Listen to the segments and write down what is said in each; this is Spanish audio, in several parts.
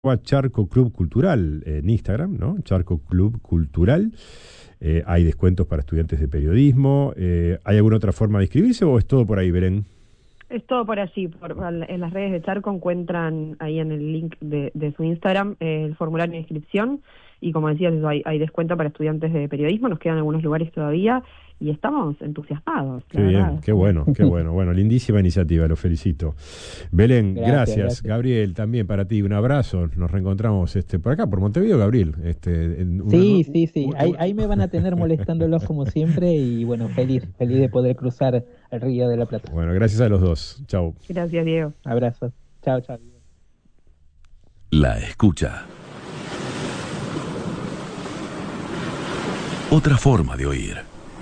Charco Club Cultural en Instagram, ¿no? Charco Club Cultural. Hay descuentos para estudiantes de periodismo. ¿Hay alguna otra forma de inscribirse o es todo por ahí, Belén? Es todo por allí. En las redes de Charco encuentran ahí en el link de su Instagram el formulario de inscripción. Y como decías, hay descuento para estudiantes de periodismo. Nos quedan algunos lugares todavía y estamos entusiasmados. Qué bien, qué bueno, qué bueno. Bueno, lindísima iniciativa, lo felicito. Belén, gracias. Gabriel, también para ti, un abrazo. Nos reencontramos por acá, por Montevideo, Gabriel. Sí. Ahí me van a tener molestándolos como siempre y bueno, feliz de poder cruzar el Río de la Plata. Bueno, gracias a los dos. Chau. Gracias, Diego. Abrazos. Chao. La escucha. Otra forma de oír.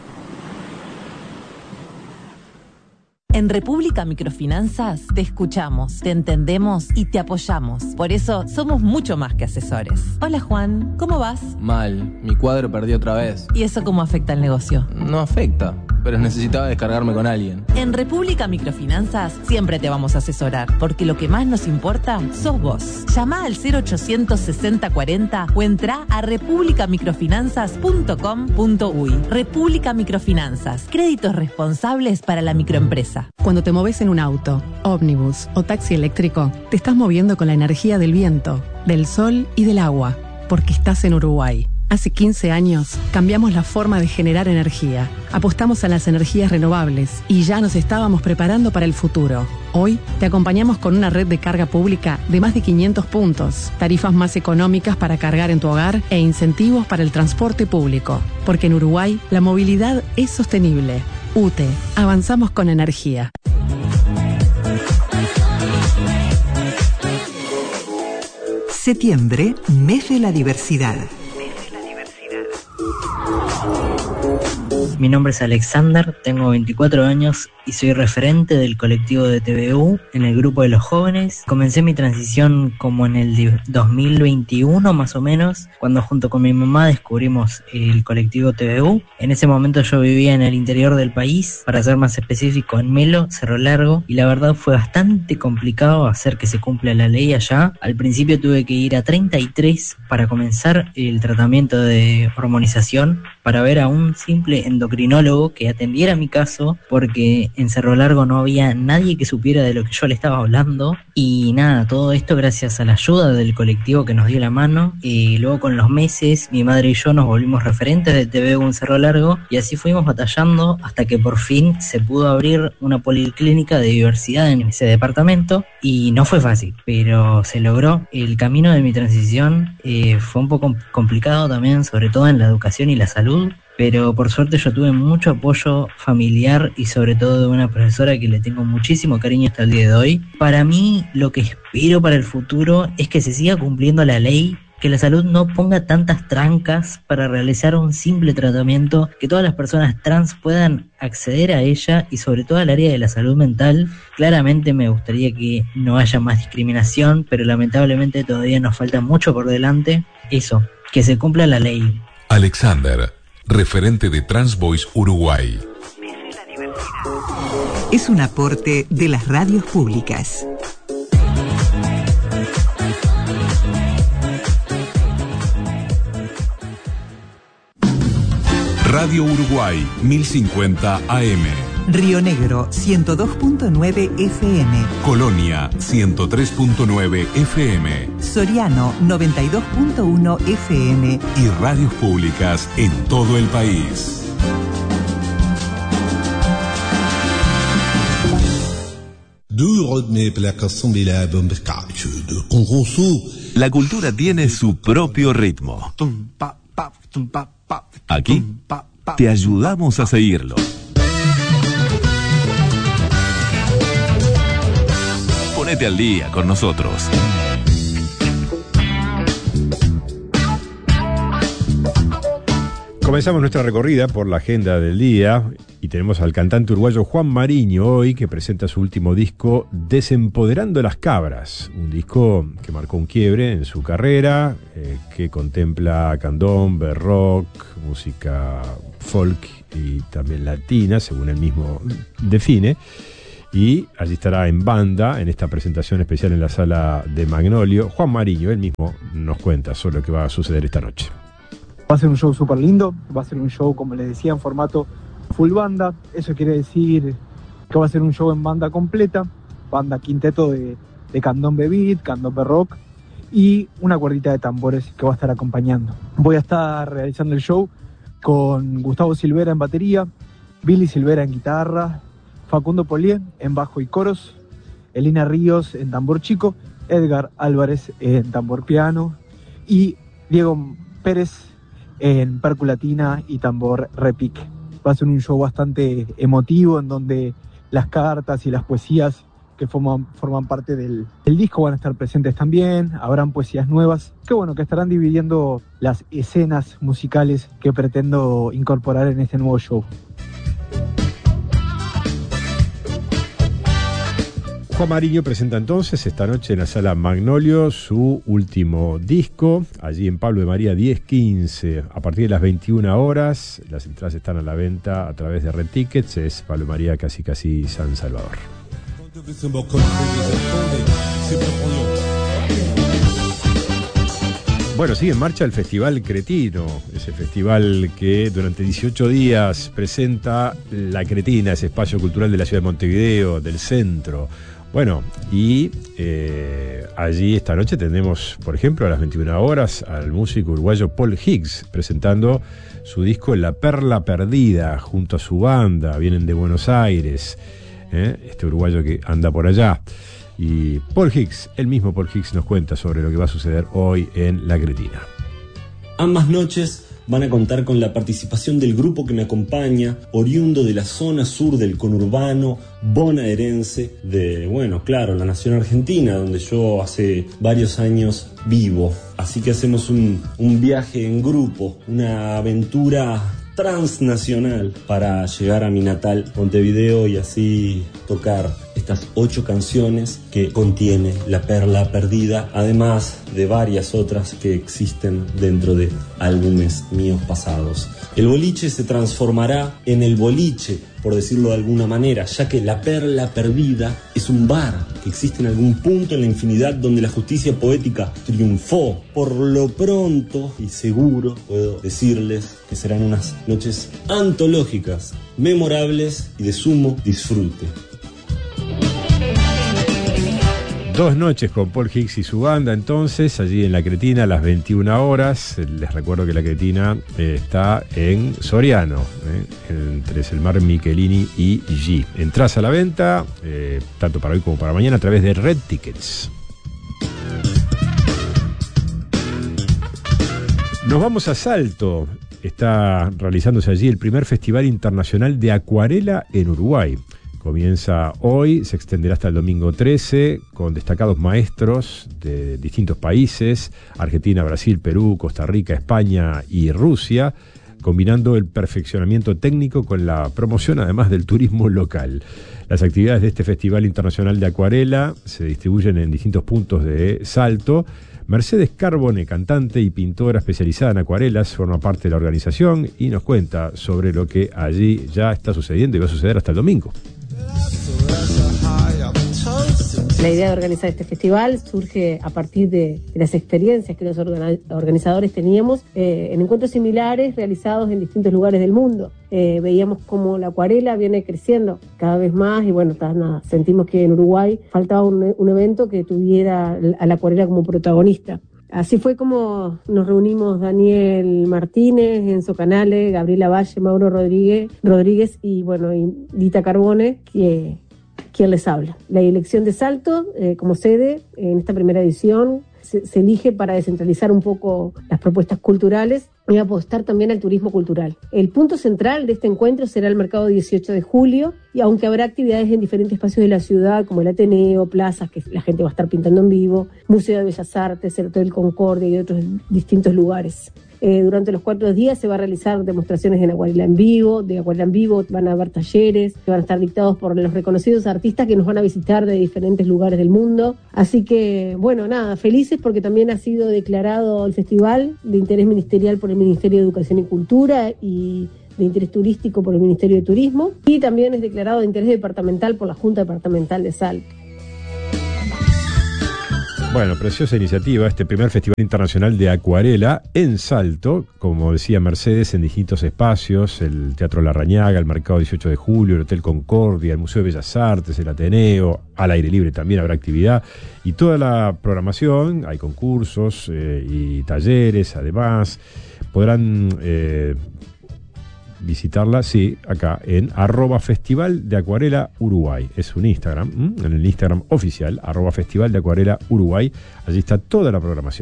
En República Microfinanzas te escuchamos, te entendemos y te apoyamos. Por eso somos mucho más que asesores. Hola Juan, ¿cómo vas? Mal, mi cuadro perdió otra vez. ¿Y eso cómo afecta al negocio? No afecta, pero necesitaba descargarme con alguien. En República Microfinanzas siempre te vamos a asesorar, porque lo que más nos importa sos vos. Llama al 0800 60 40 o entra a republicamicrofinanzas.com.uy. República Microfinanzas, créditos responsables para la microempresa. Cuando te moves en un auto, ómnibus o taxi eléctrico, te estás moviendo con la energía del viento, del sol y del agua, porque estás en Uruguay. Hace 15 años cambiamos la forma de generar energía. Apostamos a las energías renovables y ya nos estábamos preparando para el futuro. Hoy te acompañamos con una red de carga pública de más de 500 puntos, tarifas más económicas para cargar en tu hogar e incentivos para el transporte público. Porque en Uruguay la movilidad es sostenible. UTE, avanzamos con energía. Septiembre, mes de la diversidad. Mi nombre es Alexander, tengo 24 años y soy referente del colectivo de TVU en el grupo de los jóvenes. Comencé mi transición como en el 2021 más o menos, cuando junto con mi mamá descubrimos el colectivo TVU. En ese momento yo vivía en el interior del país, para ser más específico en Melo, Cerro Largo, y la verdad fue bastante complicado hacer que se cumpla la ley allá. Al principio tuve que ir a 33 para comenzar el tratamiento de hormonización, para ver a un simple endocrinólogo que atendiera mi caso, porque en Cerro Largo no había nadie que supiera de lo que yo le estaba hablando. Y nada, todo esto gracias a la ayuda del colectivo que nos dio la mano. Y luego con los meses mi madre y yo nos volvimos referentes de TVU en Cerro Largo, y así fuimos batallando hasta que por fin se pudo abrir una policlínica de diversidad en ese departamento. Y no fue fácil, pero se logró. El camino de mi transición fue un poco complicado también, sobre todo en la educación y la salud, pero por suerte yo tuve mucho apoyo familiar y sobre todo de una profesora que le tengo muchísimo cariño hasta el día de hoy. Para mí, lo que espero para el futuro es que se siga cumpliendo la ley, que la salud no ponga tantas trancas para realizar un simple tratamiento, que todas las personas trans puedan acceder a ella, y sobre todo al área de la salud mental. Claramente me gustaría que no haya más discriminación, pero lamentablemente todavía nos falta mucho por delante. Eso, que se cumpla la ley. Alexander, referente de Trans Voice Uruguay. Es un aporte de las radios públicas. Radio Uruguay 1050 AM. Río Negro 102.9 FM. Colonia 103.9 FM. Soriano 92.1 FM. Y radios públicas en todo el país. La cultura tiene su propio ritmo. Aquí te ayudamos a seguirlo. Ponete al día con nosotros. Comenzamos nuestra recorrida por la agenda del día y tenemos al cantante uruguayo Juan Mariño hoy, que presenta su último disco Desempoderando las Cabras, un disco que marcó un quiebre en su carrera, que contempla candombe, rock, música folk y también latina, según él mismo define. Y allí estará en banda, en esta presentación especial en la sala de Magnolio, Juan Mariño. Él mismo nos cuenta sobre lo que va a suceder esta noche. Va a ser un show súper lindo, va a ser un show, como les decía, en formato full banda. Eso quiere decir que va a ser un show en banda completa, banda quinteto de candombe beat, candombe rock y una cuerdita de tambores que va a estar acompañando. Voy a estar realizando el show con Gustavo Silvera en batería, Billy Silvera en guitarra, Facundo Polié en bajo y coros, Elina Ríos en tambor chico, Edgar Álvarez en tambor piano y Diego Pérez en perculatina y tambor repique. Va a ser un show bastante emotivo en donde las cartas y las poesías que forman parte del disco van a estar presentes también. Habrán poesías nuevas que estarán dividiendo las escenas musicales que pretendo incorporar en este nuevo show. Juan Mariño presenta entonces esta noche en la sala Magnolio su último disco, allí en Pablo de María 1015, a partir de las 21 horas. Las entradas están a la venta a través de Red Tickets, es Pablo de María casi San Salvador. Bueno, sigue en marcha el Festival Cretino, ese festival que durante 18 días presenta La Cretina, ese espacio cultural de la ciudad de Montevideo, del centro. Bueno, y allí esta noche tendremos, por ejemplo, a las 21 horas al músico uruguayo Paul Higgs presentando su disco La Perla Perdida junto a su banda. Vienen de Buenos Aires, este uruguayo que anda por allá. Y Paul Higgs, el mismo Paul Higgs, nos cuenta sobre lo que va a suceder hoy en La Cretina. Ambas noches van a contar con la participación del grupo que me acompaña, oriundo de la zona sur del conurbano bonaerense de, la nación argentina, donde yo hace varios años vivo. Así que hacemos un viaje en grupo, una aventura transnacional para llegar a mi natal Montevideo y así tocar estas 8 canciones que contiene La Perla Perdida, además de varias otras que existen dentro de álbumes míos pasados. El boliche se transformará en el boliche, por decirlo de alguna manera, ya que La Perla Perdida es un bar que existe en algún punto en la infinidad donde la justicia poética triunfó. Por lo pronto y seguro puedo decirles que serán unas noches antológicas, memorables y de sumo disfrute. 2 noches con Paul Higgs y su banda, entonces, allí en La Cretina a las 21 horas. Les recuerdo que La Cretina está en Soriano, entre Selmar Michelini y G. Entrás a la venta, tanto para hoy como para mañana, a través de Red Tickets. Nos vamos a Salto. Está realizándose allí el primer Festival Internacional de Acuarela en Uruguay. Comienza hoy, se extenderá hasta el domingo 13, con destacados maestros de distintos países, Argentina, Brasil, Perú, Costa Rica, España y Rusia, combinando el perfeccionamiento técnico con la promoción además del turismo local. Las actividades de este Festival Internacional de Acuarela se distribuyen en distintos puntos de Salto. Mercedes Carbone, cantante y pintora especializada en acuarelas, forma parte de la organización y nos cuenta sobre lo que allí ya está sucediendo y va a suceder hasta el domingo. La idea de organizar este festival surge a partir de las experiencias que los organizadores teníamos en encuentros similares realizados en distintos lugares del mundo. Veíamos cómo la acuarela viene creciendo cada vez más y sentimos que en Uruguay faltaba un evento que tuviera a la acuarela como protagonista. Así fue como nos reunimos Daniel Martínez, Enzo Canale, Gabriela Valle, Mauro Rodríguez y Dita Carbone, quien les habla. La elección de Salto como sede en esta primera edición se elige para descentralizar un poco las propuestas culturales y apostar también al turismo cultural. El punto central de este encuentro será el mercado 18 de julio, y aunque habrá actividades en diferentes espacios de la ciudad, como el Ateneo, plazas que la gente va a estar pintando en vivo, Museo de Bellas Artes, el Hotel Concordia y otros distintos lugares. Durante los 4 días se va a realizar demostraciones de acuarela en vivo, van a haber talleres que van a estar dictados por los reconocidos artistas que nos van a visitar de diferentes lugares del mundo. Así que, felices porque también ha sido declarado el festival de interés ministerial por el Ministerio de Educación y Cultura y de interés turístico por el Ministerio de Turismo y también es declarado de interés departamental por la Junta Departamental de Salta. Bueno, preciosa iniciativa, este primer Festival Internacional de Acuarela en Salto, como decía Mercedes, en distintos espacios, el Teatro Larrañaga, el Mercado 18 de Julio, el Hotel Concordia, el Museo de Bellas Artes, el Ateneo, al aire libre también habrá actividad, y toda la programación, hay concursos y talleres, además, podrán visitarla, sí, acá en @Festival de Acuarela Uruguay. Es un Instagram, en el Instagram oficial, @Festival de Acuarela Uruguay. Allí está toda la programación.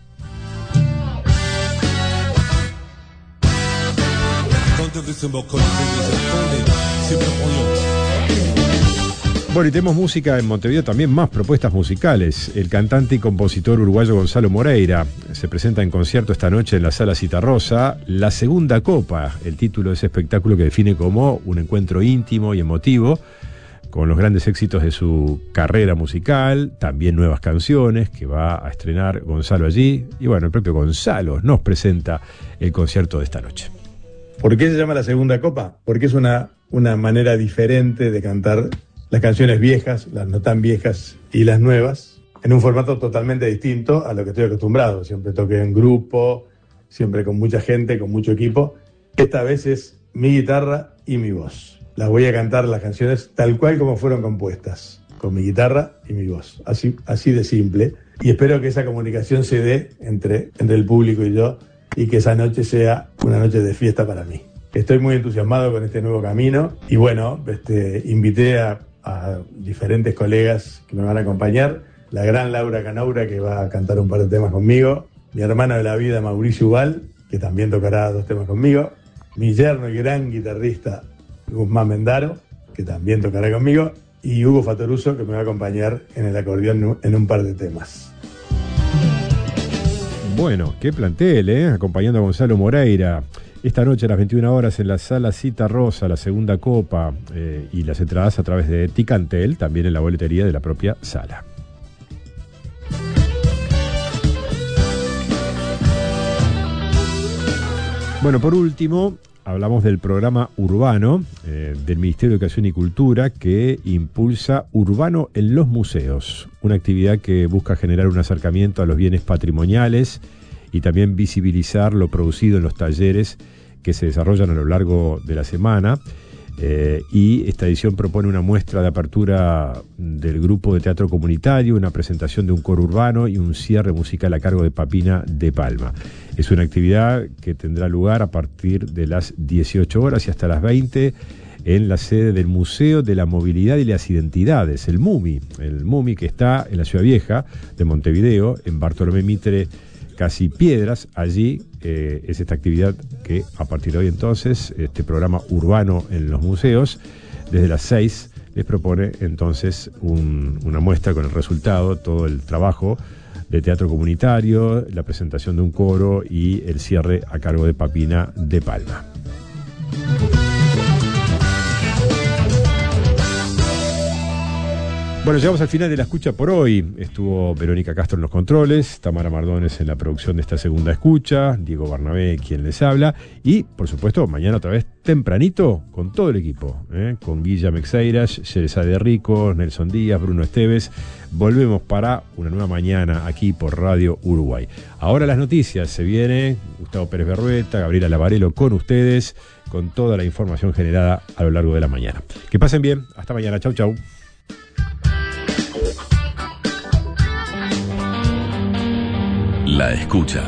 Bueno, y tenemos música en Montevideo, también más propuestas musicales. El cantante y compositor uruguayo Gonzalo Moreira se presenta en concierto esta noche en la Sala Citarrosa, La Segunda Copa, el título de ese espectáculo que define como un encuentro íntimo y emotivo con los grandes éxitos de su carrera musical, también nuevas canciones que va a estrenar Gonzalo allí. Y bueno, el propio Gonzalo nos presenta el concierto de esta noche. ¿Por qué se llama La Segunda Copa? Porque es una manera diferente de cantar las canciones viejas, las no tan viejas y las nuevas, en un formato totalmente distinto a lo que estoy acostumbrado. Siempre toqué en grupo, siempre con mucha gente, con mucho equipo. Esta vez es mi guitarra y mi voz. Las voy a cantar las canciones tal cual como fueron compuestas, con mi guitarra y mi voz. Así de simple. Y espero que esa comunicación se dé entre el público y yo, y que esa noche sea una noche de fiesta para mí. Estoy muy entusiasmado con este nuevo camino y bueno, invité a diferentes colegas que me van a acompañar, la gran Laura Canoura, que va a cantar un par de temas conmigo, mi hermano de la vida Mauricio Ubal, que también tocará 2 temas conmigo, mi yerno y gran guitarrista Guzmán Mendaro, que también tocará conmigo, y Hugo Fatoruso, que me va a acompañar en el acordeón en un par de temas. Bueno, qué plantel, acompañando a Gonzalo Moreira. Esta noche a las 21 horas en la Sala Citarrosa, La Segunda Copa, y las entradas a través de Ticantel, también en la boletería de la propia sala. Bueno, por último, hablamos del programa urbano del Ministerio de Educación y Cultura que impulsa Urbano en los Museos, una actividad que busca generar un acercamiento a los bienes patrimoniales y también visibilizar lo producido en los talleres que se desarrollan a lo largo de la semana. Y esta edición propone una muestra de apertura del grupo de teatro comunitario, una presentación de un coro urbano y un cierre musical a cargo de Papina de Palma. Es una actividad que tendrá lugar a partir de las 18 horas y hasta las 20 en la sede del Museo de la Movilidad y las Identidades, el MUMI, que está en la Ciudad Vieja de Montevideo, en Bartolomé Mitre, casi Piedras. Allí es esta actividad que a partir de hoy entonces, este programa urbano en los museos, desde las 6 les propone entonces una muestra con el resultado, todo el trabajo de teatro comunitario, la presentación de un coro y el cierre a cargo de Papina de Palma. Bueno, llegamos al final de la escucha por hoy. Estuvo Verónica Castro en los controles, Tamara Mardones en la producción de esta segunda escucha, Diego Barnabé quien les habla, y por supuesto mañana otra vez tempranito con todo el equipo, con Guilla Mexeiras, Yerezade Rico, Nelson Díaz, Bruno Esteves. Volvemos para una nueva mañana aquí por Radio Uruguay. Ahora las noticias, se viene Gustavo Pérez Berrueta, Gabriela Lavarello con ustedes, con toda la información generada a lo largo de la mañana. Que pasen bien, hasta mañana, chau chau. La escucha.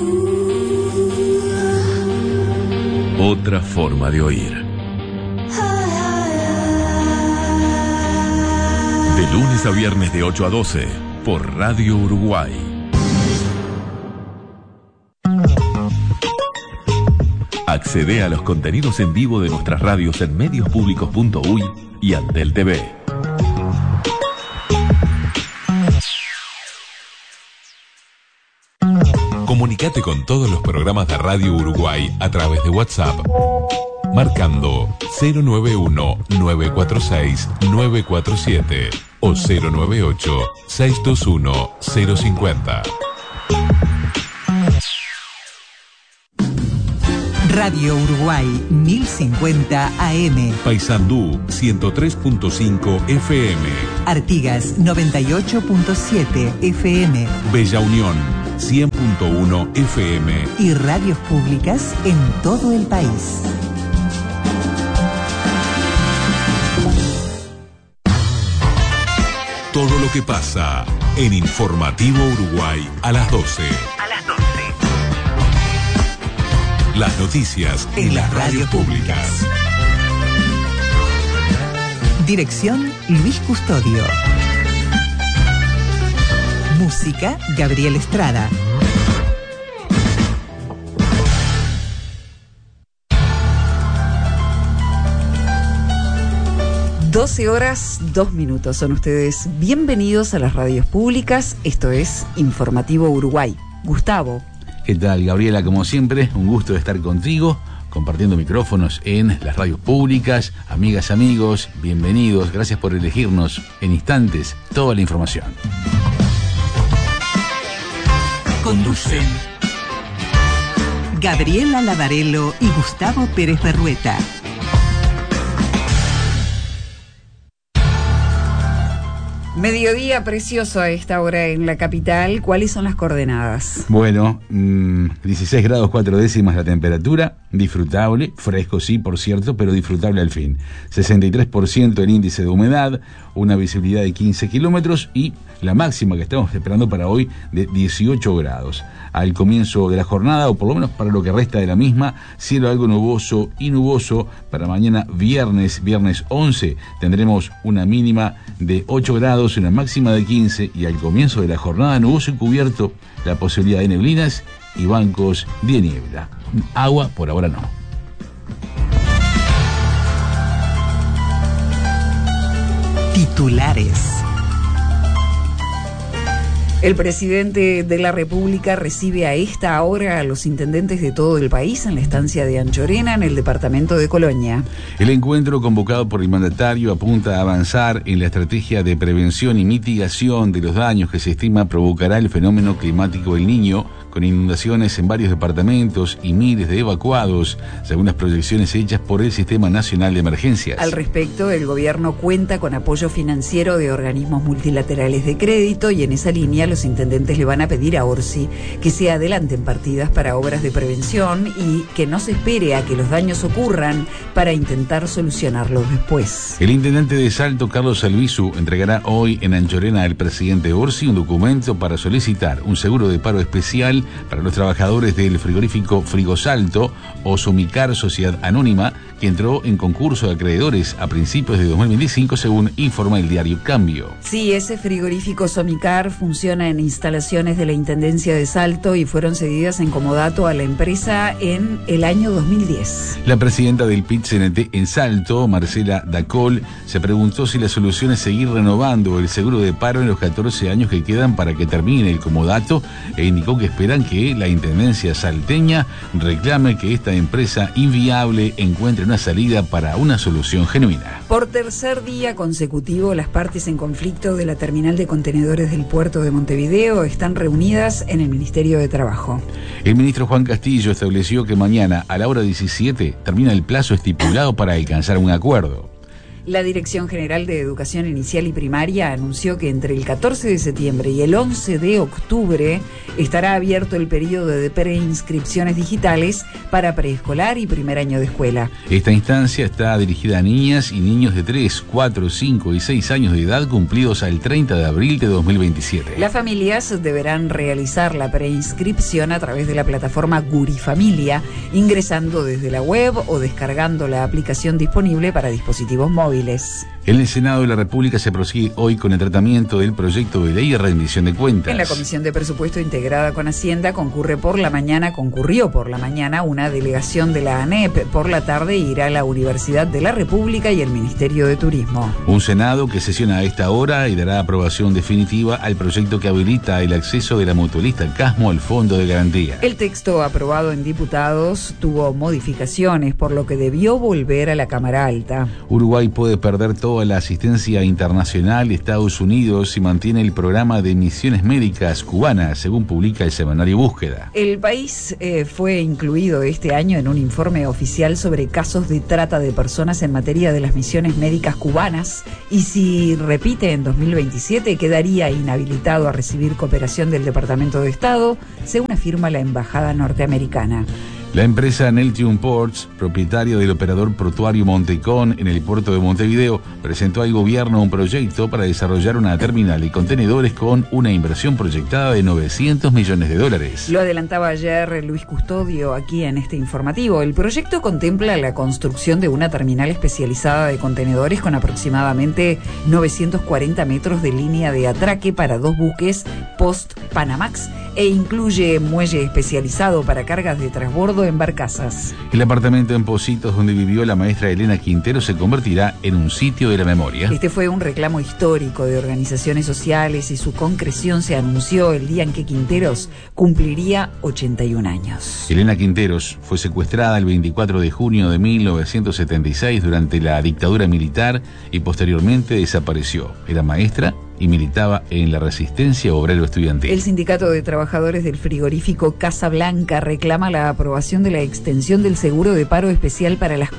Otra forma de oír. De lunes a viernes de 8 a 12 por Radio Uruguay. Accede a los contenidos en vivo de nuestras radios en mediospublicos.uy y Antel TV. Comunicate con todos los programas de Radio Uruguay a través de WhatsApp, marcando 091-946-947 o 098-621-050. Radio Uruguay 1050 AM. Paysandú 103.5 FM. Artigas 98.7 FM. Bella Unión 100.1 FM. Y radios públicas en todo el país. Todo lo que pasa en Informativo Uruguay a las 12. Las noticias en las radios públicas. Dirección Luis Custodio. Música Gabriel Estrada. (12:02) son ustedes bienvenidos a las radios públicas. Esto es Informativo Uruguay. Gustavo. ¿Qué tal, Gabriela? Como siempre, un gusto de estar contigo, compartiendo micrófonos en las radios públicas. Amigas, amigos, bienvenidos. Gracias por elegirnos en instantes toda la información. Conducen Gabriela Lavarello y Gustavo Pérez Berrueta. Mediodía precioso a esta hora en la capital. ¿Cuáles son las coordenadas? Bueno, 16 grados 4 décimas la temperatura, disfrutable, fresco sí, por cierto, pero disfrutable al fin. 63% el índice de humedad, una visibilidad de 15 kilómetros y la máxima que estamos esperando para hoy de 18 grados. Al comienzo de la jornada, o por lo menos para lo que resta de la misma, cielo algo nuboso y nuboso. Para mañana viernes 11, tendremos una mínima de 8 grados, una máxima de 15, y al comienzo de la jornada nuboso y cubierto, la posibilidad de neblinas y bancos de niebla. Agua por ahora no. Titulares. El presidente de la República recibe a esta hora a los intendentes de todo el país en la estancia de Anchorena, en el departamento de Colonia. El encuentro convocado por el mandatario apunta a avanzar en la estrategia de prevención y mitigación de los daños que se estima provocará el fenómeno climático El Niño, con inundaciones en varios departamentos y miles de evacuados, según las proyecciones hechas por el Sistema Nacional de Emergencias. Al respecto, el gobierno cuenta con apoyo financiero de organismos multilaterales de crédito y en esa línea los intendentes le van a pedir a Orsi que se adelanten partidas para obras de prevención y que no se espere a que los daños ocurran para intentar solucionarlos después. El intendente de Salto, Carlos Albizu, entregará hoy en Anchorena al presidente Orsi un documento para solicitar un seguro de paro especial para los trabajadores del frigorífico Frigosalto o Somicar Sociedad Anónima, que entró en concurso de acreedores a principios de 2025, según informa el diario Cambio. Sí, ese frigorífico Somicar funciona en instalaciones de la Intendencia de Salto y fueron cedidas en comodato a la empresa en el año 2010. La presidenta del PIT-CNT en Salto, Marcela Dacol, se preguntó si la solución es seguir renovando el seguro de paro en los 14 años que quedan para que termine el comodato, e indicó que esperan que la Intendencia salteña reclame que esta empresa inviable encuentre una salida para una solución genuina. Por tercer día consecutivo, las partes en conflicto de la terminal de contenedores del puerto de Montevideo están reunidas en el Ministerio de Trabajo. El ministro Juan Castillo estableció que mañana a la hora 17 termina el plazo estipulado para alcanzar un acuerdo. La Dirección General de Educación Inicial y Primaria anunció que entre el 14 de septiembre y el 11 de octubre estará abierto el periodo de preinscripciones digitales para preescolar y primer año de escuela. Esta instancia está dirigida a niñas y niños de 3, 4, 5 y 6 años de edad cumplidos al 30 de abril de 2027. Las familias deberán realizar la preinscripción a través de la plataforma Gurifamilia, ingresando desde la web o descargando la aplicación disponible para dispositivos móviles. En el Senado de la República se prosigue hoy con el tratamiento del proyecto de ley de rendición de cuentas. En la Comisión de Presupuesto integrada con Hacienda concurrió por la mañana una delegación de la ANEP. Por la tarde irá a la Universidad de la República y el Ministerio de Turismo. Un Senado que sesiona a esta hora y dará aprobación definitiva al proyecto que habilita el acceso de la mutualista Casmo al Fondo de Garantía. El texto aprobado en diputados tuvo modificaciones, por lo que debió volver a la Cámara Alta. Uruguay puede perder todo a la asistencia internacional de Estados Unidos y mantiene el programa de misiones médicas cubanas, según publica el semanario Búsqueda. El país fue incluido este año en un informe oficial sobre casos de trata de personas en materia de las misiones médicas cubanas, y si repite en 2027 quedaría inhabilitado a recibir cooperación del Departamento de Estado, según afirma la Embajada norteamericana. La empresa Neltune Ports, propietaria del operador portuario Montecón en el puerto de Montevideo, presentó al gobierno un proyecto para desarrollar una terminal de contenedores con una inversión proyectada de $900 millones. Lo adelantaba ayer Luis Custodio aquí en este informativo. El proyecto contempla la construcción de una terminal especializada de contenedores con aproximadamente 940 metros de línea de atraque para 2 buques post-Panamax e incluye muelle especializado para cargas de transbordo en barcazas. El apartamento en Pocitos donde vivió la maestra Elena Quintero se convertirá en un sitio de la memoria. Este fue un reclamo histórico de organizaciones sociales y su concreción se anunció el día en que Quinteros cumpliría 81 años. Elena Quinteros fue secuestrada el 24 de junio de 1976 durante la dictadura militar y posteriormente desapareció. Era maestra y militaba en la Resistencia Obrero Estudiantil. El Sindicato de Trabajadores del Frigorífico Casa Blanca reclama la aprobación de la extensión del seguro de paro especial para las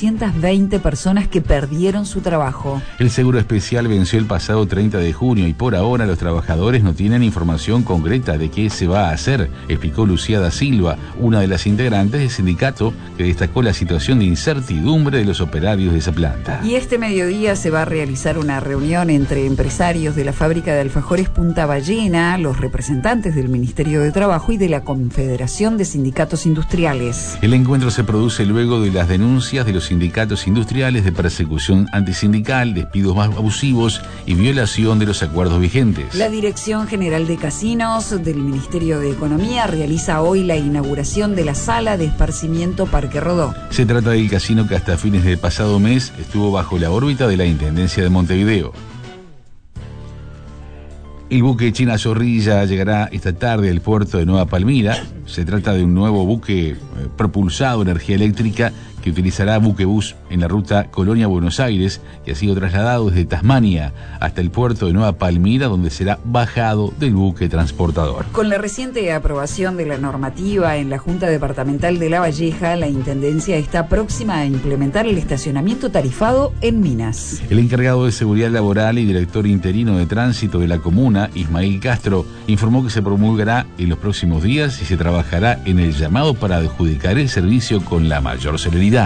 420 personas que perdieron su trabajo. El seguro especial venció el pasado 30 de junio y por ahora los trabajadores no tienen información concreta de qué se va a hacer, explicó Lucía da Silva, una de las integrantes del sindicato, que destacó la situación de incertidumbre de los operarios de esa planta. Y este mediodía se va a realizar una reunión entre empresarios de la fábrica de alfajores Punta Ballena, los representantes del Ministerio de Trabajo y de la Confederación de Sindicatos Industriales. El encuentro se produce luego de las denuncias de los sindicatos industriales de persecución antisindical, despidos más abusivos y violación de los acuerdos vigentes. La Dirección General de Casinos del Ministerio de Economía realiza hoy la inauguración de la sala de esparcimiento Parque Rodó. Se trata del casino que hasta fines del pasado mes estuvo bajo la órbita de la Intendencia de Montevideo. El buque China Zorrilla llegará esta tarde al puerto de Nueva Palmira. Se trata de un nuevo buque propulsado en energía eléctrica que utilizará buquebús en la ruta Colonia-Buenos Aires y ha sido trasladado desde Tasmania hasta el puerto de Nueva Palmira, donde será bajado del buque transportador. Con la reciente aprobación de la normativa en la Junta Departamental de La Valleja, la Intendencia está próxima a implementar el estacionamiento tarifado en Minas. El encargado de Seguridad Laboral y director interino de Tránsito de la comuna, Ismael Castro, informó que se promulgará en los próximos días y se trabajará en el llamado para adjudicar el servicio con la mayor celeridad.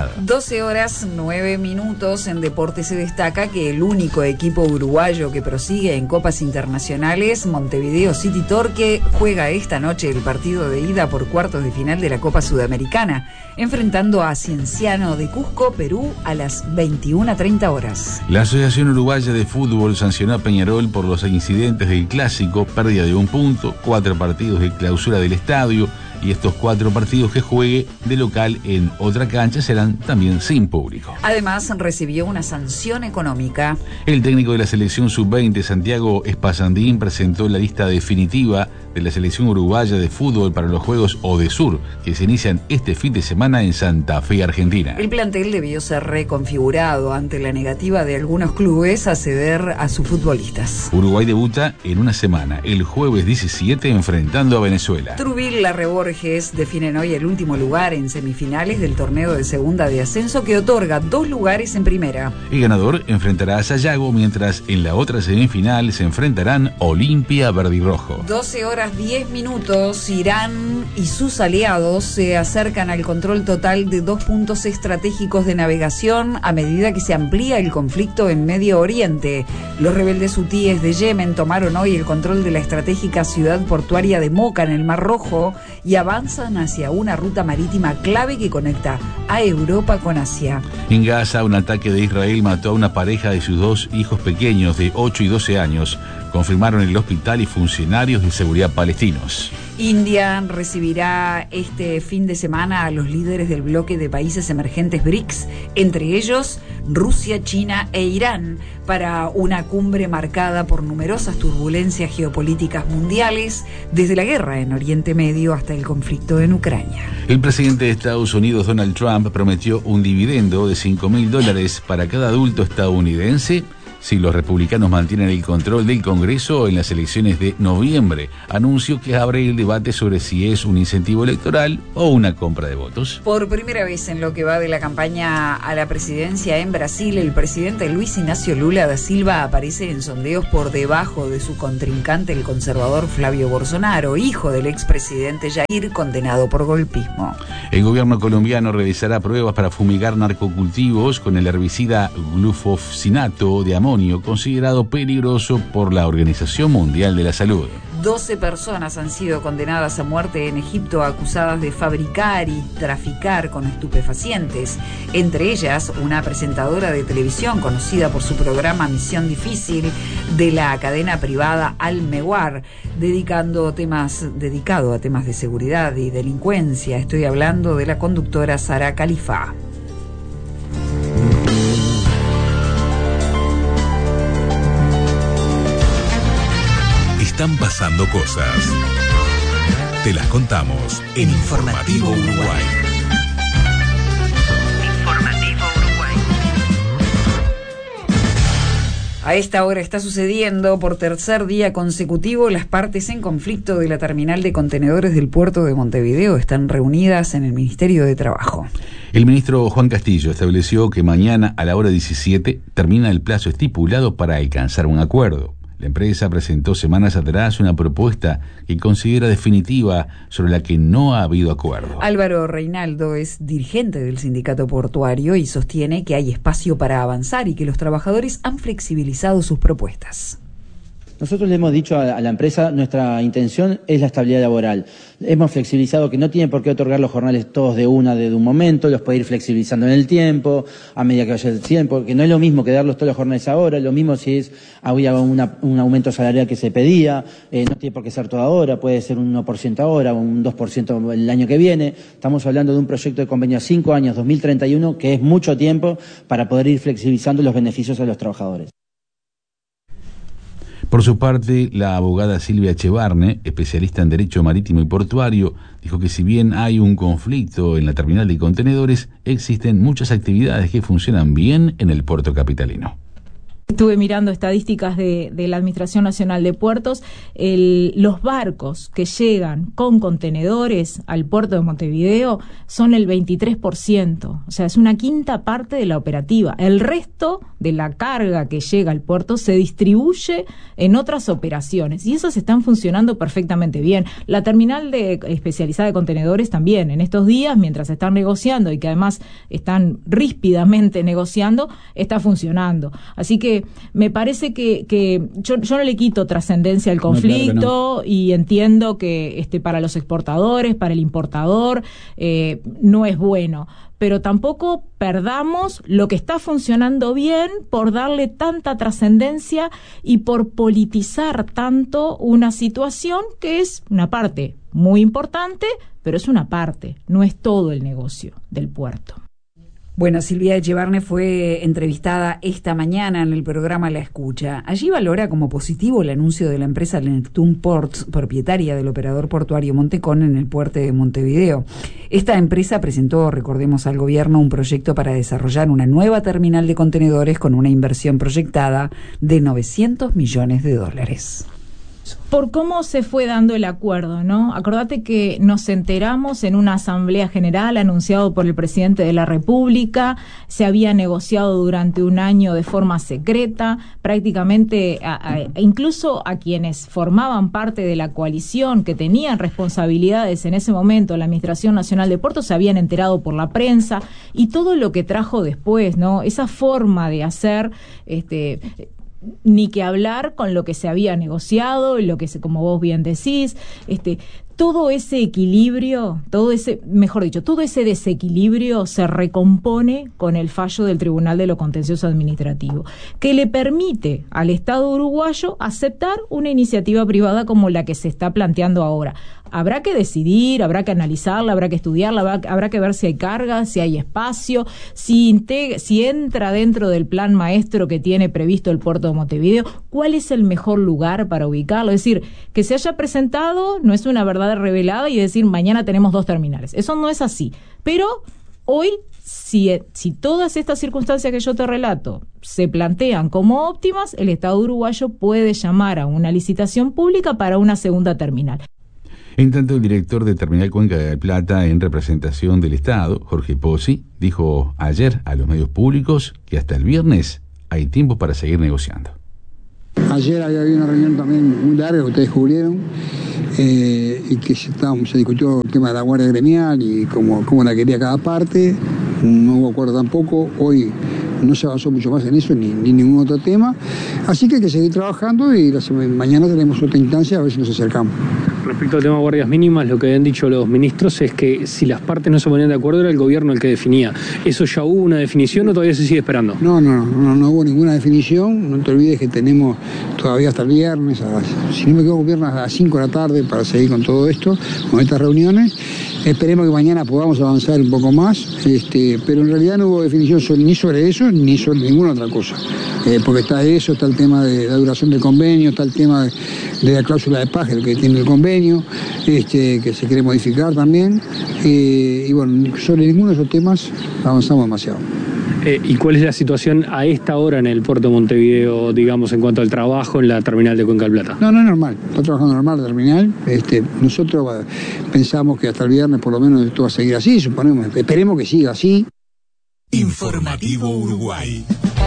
12:09. En deporte se destaca que el único equipo uruguayo que prosigue en copas internacionales, Montevideo City Torque, juega esta noche el partido de ida por cuartos de final de la Copa Sudamericana, enfrentando a Cienciano de Cusco, Perú, a las 21:30 horas. La Asociación Uruguaya de Fútbol sancionó a Peñarol por los incidentes del clásico, pérdida de 1 punto, 4 partidos de clausura del estadio, y estos 4 partidos que juegue de local en otra cancha serán también sin público. Además, recibió una sanción económica. El técnico de la selección sub-20, Santiago Espasandín, presentó la lista definitiva de la selección uruguaya de fútbol para los Juegos Odesur, que se inician este fin de semana en Santa Fe, Argentina. El plantel debió ser reconfigurado ante la negativa de algunos clubes a ceder a sus futbolistas. Uruguay debuta en una semana, el jueves 17, enfrentando a Venezuela. Trubil Larreborges definen hoy el último lugar en semifinales del torneo de segunda de ascenso que otorga 2 lugares en primera. El ganador enfrentará a Sayago, mientras en la otra semifinal se enfrentarán Olimpia Verde y Rojo. 12:10. Irán y sus aliados se acercan al control total de 2 puntos estratégicos de navegación a medida que se amplía el conflicto en Medio Oriente. Los rebeldes hutíes de Yemen tomaron hoy el control de la estratégica ciudad portuaria de Moca en el Mar Rojo y avanzan hacia una ruta marítima clave que conecta a Europa con Asia. En Gaza, un ataque de Israel mató a una pareja de sus 2 hijos pequeños de 8 y 12 años. confirmaron el hospital y funcionarios de seguridad palestinos. India recibirá este fin de semana a los líderes del bloque de países emergentes BRICS, entre ellos Rusia, China e Irán, para una cumbre marcada por numerosas turbulencias geopolíticas mundiales, desde la guerra en Oriente Medio hasta el conflicto en Ucrania. El presidente de Estados Unidos, Donald Trump, prometió un dividendo de $5.000 para cada adulto estadounidense si los republicanos mantienen el control del Congreso en las elecciones de noviembre. Anunció que abre el debate sobre si es un incentivo electoral o una compra de votos. Por primera vez en lo que va de la campaña a la presidencia en Brasil, el presidente Luis Ignacio Lula da Silva aparece en sondeos por debajo de su contrincante, el conservador Flavio Bolsonaro, hijo del expresidente Jair, condenado por golpismo. El gobierno colombiano realizará pruebas para fumigar narcocultivos con el herbicida glufosinato de amonio, considerado peligroso por la Organización Mundial de la Salud. 12 personas han sido condenadas a muerte en Egipto acusadas de fabricar y traficar con estupefacientes, entre ellas una presentadora de televisión conocida por su programa Misión Difícil de la cadena privada Al-Mewar, dedicado a temas de seguridad y delincuencia. Estoy hablando de la conductora Sara Khalifa. Están pasando cosas. Te las contamos en Informativo Uruguay. Informativo Uruguay. A esta hora está sucediendo por tercer día consecutivo. Las partes en conflicto de la terminal de contenedores del puerto de Montevideo están reunidas en el Ministerio de Trabajo. El ministro Juan Castillo estableció que mañana a la hora 17 termina el plazo estipulado para alcanzar un acuerdo. La empresa presentó semanas atrás una propuesta que considera definitiva, sobre la que no ha habido acuerdo. Álvaro Reinaldo es dirigente del sindicato portuario y sostiene que hay espacio para avanzar y que los trabajadores han flexibilizado sus propuestas. Nosotros le hemos dicho a la empresa, nuestra intención es la estabilidad laboral. Hemos flexibilizado que no tiene por qué otorgar los jornales todos de un momento, los puede ir flexibilizando en el tiempo, a medida que vaya el tiempo, que no es lo mismo que darlos todos los jornales ahora, lo mismo si había un aumento salarial que se pedía, no tiene por qué ser todo ahora, puede ser un 1% ahora, un 2% el año que viene. Estamos hablando de un proyecto de convenio a 5 años, 2031, que es mucho tiempo para poder ir flexibilizando los beneficios a los trabajadores. Por su parte, la abogada Silvia Echevarne, especialista en Derecho Marítimo y Portuario, dijo que si bien hay un conflicto en la terminal de contenedores, existen muchas actividades que funcionan bien en el puerto capitalino. Estuve mirando estadísticas de la Administración Nacional de Puertos. Los barcos que llegan con contenedores al puerto de Montevideo son el 23%, o sea, es una quinta parte de la operativa. El resto de la carga que llega al puerto se distribuye en otras operaciones y esas están funcionando perfectamente bien. La terminal especializada de contenedores también, en estos días, mientras están negociando y que además están ríspidamente negociando, está funcionando. Así que me parece que yo no le quito trascendencia al conflicto, no, claro que no. Y entiendo que para los exportadores, para el importador, no es bueno. Pero tampoco perdamos lo que está funcionando bien por darle tanta trascendencia y por politizar tanto una situación que es una parte muy importante, pero es una parte, no es todo el negocio del puerto. Bueno, Silvia Echevarne fue entrevistada esta mañana en el programa La Escucha. Allí valora como positivo el anuncio de la empresa Neptune Ports, propietaria del operador portuario Montecón en el puerto de Montevideo. Esta empresa presentó, recordemos, al gobierno un proyecto para desarrollar una nueva terminal de contenedores con una inversión proyectada de $900 millones. Por cómo se fue dando el acuerdo, ¿no? Acordate que nos enteramos en una asamblea general anunciado por el presidente de la República, se había negociado durante un año de forma secreta, prácticamente incluso a quienes formaban parte de la coalición, que tenían responsabilidades en ese momento, la Administración Nacional de Puertos, se habían enterado por la prensa, y todo lo que trajo después, ¿no? Esa forma de hacer, ni que hablar con lo que se había negociado, lo que como vos bien decís, todo ese equilibrio, todo ese desequilibrio se recompone con el fallo del Tribunal de lo Contencioso Administrativo, que le permite al Estado uruguayo aceptar una iniciativa privada como la que se está planteando ahora. Habrá que decidir, habrá que analizarla, habrá que estudiarla, habrá que ver si hay carga, si hay espacio, si entra dentro del plan maestro que tiene previsto el puerto de Montevideo, cuál es el mejor lugar para ubicarlo. Es decir, que se haya presentado no es una verdad revelada y decir mañana tenemos 2 terminales. Eso no es así. Pero hoy, si todas estas circunstancias que yo te relato se plantean como óptimas, el Estado uruguayo puede llamar a una licitación pública para una segunda terminal. En tanto, el director de Terminal Cuenca del Plata, en representación del Estado, Jorge Pozzi, dijo ayer a los medios públicos que hasta el viernes hay tiempo para seguir negociando. Ayer había habido una reunión también muy larga que ustedes cubrieron y que se discutió el tema de la guardia gremial y cómo la quería cada parte. No hubo acuerdo tampoco. Hoy no se avanzó mucho más en eso ni ningún otro tema. Así que hay que seguir trabajando y mañana tenemos otra instancia a ver si nos acercamos. Respecto al tema de guardias mínimas, lo que habían dicho los ministros es que si las partes no se ponían de acuerdo era el gobierno el que definía. ¿Eso ya hubo una definición o todavía se sigue esperando? No hubo ninguna definición. No te olvides que tenemos todavía hasta el viernes, si no me equivoco, viernes a las 5 de la tarde para seguir con todo esto, con estas reuniones. Esperemos que mañana podamos avanzar un poco más, pero en realidad no hubo definición ni sobre eso ni sobre ninguna otra cosa. Porque está el tema de la duración del convenio, está el tema de la cláusula de paz que tiene el convenio, que se quiere modificar también. Y bueno, sobre ninguno de esos temas avanzamos demasiado. ¿Y cuál es la situación a esta hora en el puerto de Montevideo, digamos, en cuanto al trabajo en la terminal de Cuenca del Plata? No es normal, está trabajando normal la terminal. Nosotros pensamos que hasta el viernes por lo menos esto va a seguir así, esperemos que siga así. Informativo Uruguay.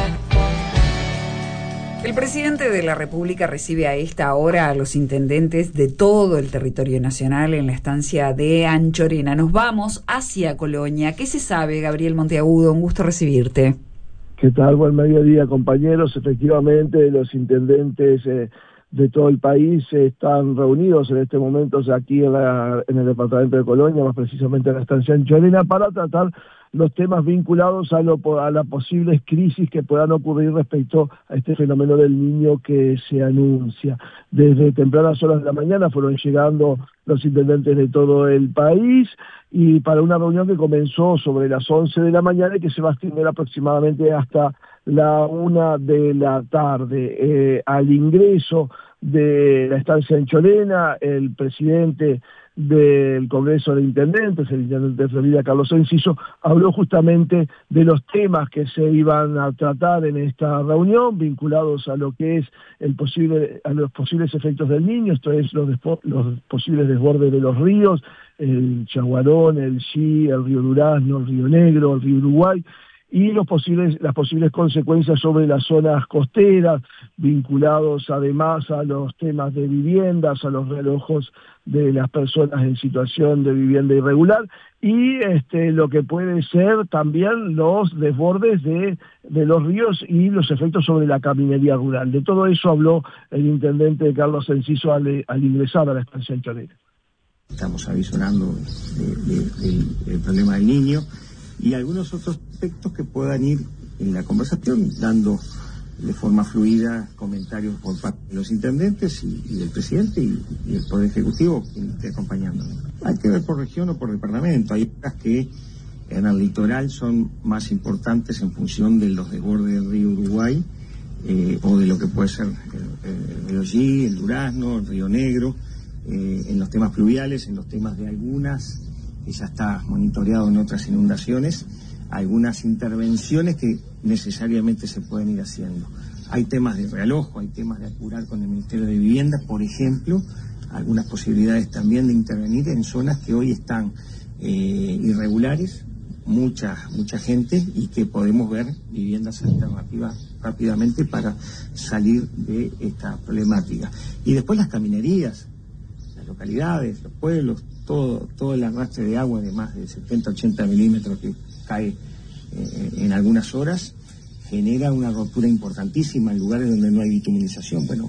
El presidente de la República recibe a esta hora a los intendentes de todo el territorio nacional en la estancia de Anchorena. Nos vamos hacia Colonia. ¿Qué se sabe, Gabriel Monteagudo? Un gusto recibirte. ¿Qué tal? Buen mediodía, compañeros. Efectivamente, los intendentes de todo el país están reunidos en este momento aquí en el departamento de Colonia, más precisamente en la estancia Anchorena, para tratar los temas vinculados a las posibles crisis que puedan ocurrir respecto a este fenómeno del Niño que se anuncia. Desde tempranas horas de la mañana fueron llegando los intendentes de todo el país y para una reunión que comenzó sobre las 11 de la mañana y que se va a extender aproximadamente hasta la 1 de la tarde. Al ingreso de la estancia Anchorena, el presidente del Congreso de Intendentes, el intendente de Florida, Carlos Enciso, habló justamente de los temas que se iban a tratar en esta reunión, vinculados a lo que es a los posibles efectos del Niño, esto es los posibles desbordes de los ríos, el Chaguarón, el Xí, el río Durazno, el río Negro, el río Uruguay, y las posibles consecuencias sobre las zonas costeras, vinculados además a los temas de viviendas, a los realojos de las personas en situación de vivienda irregular, y lo que puede ser también los desbordes de los ríos y los efectos sobre la caminería rural. De todo eso habló el intendente Carlos Enciso al ingresar a la estancia Anchorena. Estamos avisorando del problema del Niño y algunos otros aspectos que puedan ir en la conversación, dando de forma fluida comentarios por parte de los intendentes y del presidente y el Poder Ejecutivo que esté acompañando. Hay que ver por región o por departamento. Hay otras que en el litoral son más importantes en función de los desbordes del río Uruguay o de lo que puede ser el río Xí, el Durazno, el río Negro, en los temas pluviales, en los temas de algunas, que ya está monitoreado en otras inundaciones, algunas intervenciones que necesariamente se pueden ir haciendo. Hay temas de realojo, hay temas de apurar con el Ministerio de Vivienda, por ejemplo, algunas posibilidades también de intervenir en zonas que hoy están irregulares, mucha gente, y que podemos ver viviendas alternativas rápidamente para salir de esta problemática. Y después las caminerías, las localidades, los pueblos, todo el arrastre de agua de más de 70-80 milímetros que cae en algunas horas, genera una rotura importantísima en lugares donde no hay bituminización. Bueno,